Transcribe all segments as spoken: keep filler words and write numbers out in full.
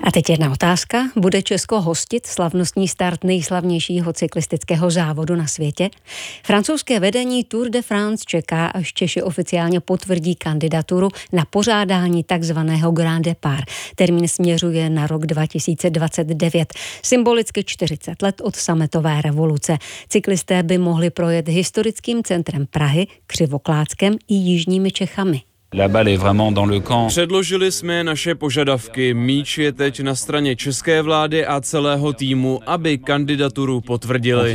A teď jedna otázka. Bude Česko hostit slavnostní start nejslavnějšího cyklistického závodu na světě? Francouzské vedení Tour de France čeká, až Češi oficiálně potvrdí kandidaturu na pořádání takzvaného Grand Départ. Termín směřuje na rok dva tisíce dvacet devět, symbolicky čtyřicet let od sametové revoluce. Cyklisté by mohli projet historickým centrem Prahy, Křivoklátskem i jižními Čechami. Předložili jsme naše požadavky. Míč je teď na straně české vlády a celého týmu, aby kandidaturu potvrdili.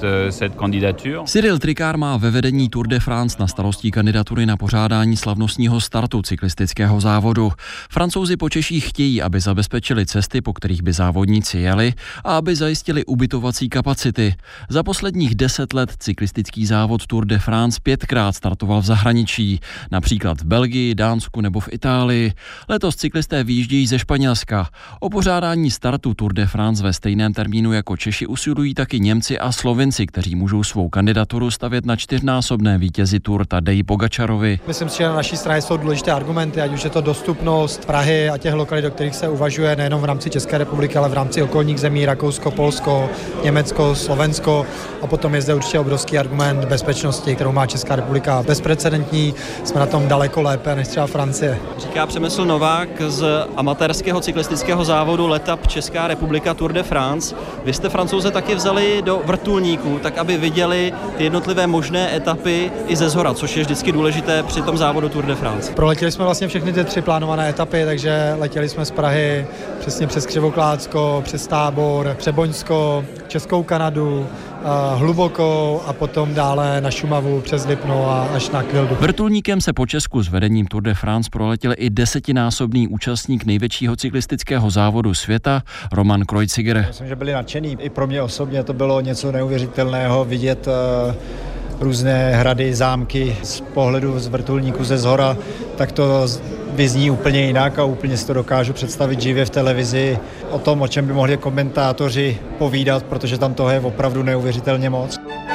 Cyril Tricard má ve vedení Tour de France na starosti kandidatury na pořádání slavnostního startu cyklistického závodu. Francouzi po Češích chtějí, aby zabezpečili cesty, po kterých by závodníci jeli, a aby zajistili ubytovací kapacity. Za posledních deset let cyklistický závod Tour de France pětkrát startoval v zahraničí, například v Belgii, Dánsku nebo v Itálii. Letos cyklisté vyjíždějí ze Španělska. O pořádání startu Tour de France ve stejném termínu jako Češi usilují taky Němci a Slovinci, kteří můžou svou kandidaturu stavět na čtyřnásobné vítězi Tour Tadeji Pogačarovi. Myslím si, že na naší straně jsou důležité argumenty, ať už je to dostupnost Prahy a těch lokalit, do kterých se uvažuje nejenom v rámci České republiky, ale v rámci okolních zemí, Rakousko, Polsko, Německo, Slovensko, a potom je zde určitě obrovský argument bezpečnosti, kterou má Česká republika bezprecedentní. Jsme na tom daleko lépe než třeba Francie. Říká Přemysl Novák z amatérského cyklistického závodu Letap Česká republika Tour de France. Vy jste Francouze taky vzali do vrtulníků, tak aby viděli ty jednotlivé možné etapy i ze zhora, což je vždycky důležité při tom závodu Tour de France. Proletěli jsme vlastně všechny ty tři plánované etapy, takže letěli jsme z Prahy přesně přes Křivoklátsko, přes Tábor, Přeboňsko, Českou Kanadu, Hlubokou a potom dále na Šumavu přes Lipno a až na Kvildu. Vrtulníkem se po Česku s vedením Tour de France proletěl i desetinásobný účastník největšího cyklistického závodu světa, Roman Kreuziger. Myslím, že byli nadšený. I pro mě osobně to bylo něco neuvěřitelného vidět uh, různé hrady, zámky z pohledu z vrtulníku ze zhora, tak to vyzní úplně jinak a úplně si to dokážu představit živě v televizi o tom, o čem by mohli komentátoři povídat, protože tam toho je opravdu neuvěřitelně moc.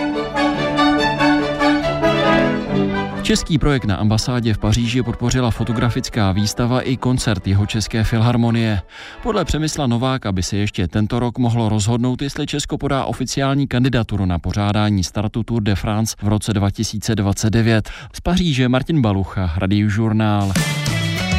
Český projekt na ambasádě v Paříži podpořila fotografická výstava i koncert Jihočeské filharmonie. Podle Přemysla Nováka by se ještě tento rok mohlo rozhodnout, jestli Česko podá oficiální kandidaturu na pořádání startu Tour de France v roce dva tisíce dvacet devět. Z Paříže Martin Balucha, Radiožurnál.